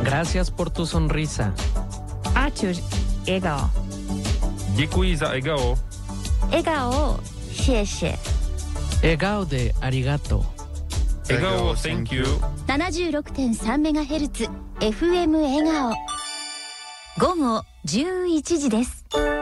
Gracias por tu sonrisa. Ačiū, 笑顔。 Děkuji za egao. 笑顔、谢谢。 Egao de arigato. Egao, thank you. 76.3MHz FM 笑顔。午後11時です。